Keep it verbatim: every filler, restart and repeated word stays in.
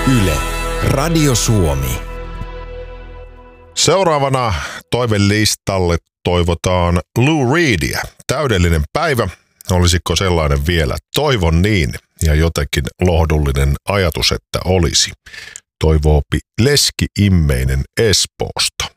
Yle, Radio Suomi. Seuraavana toivelistalle toivotaan Lou Reedia. Täydellinen päivä. Olisiko sellainen vielä? Toivon niin. Ja jotenkin lohdullinen ajatus, että olisi. Toivoopi Leski Immeinen Espoosta.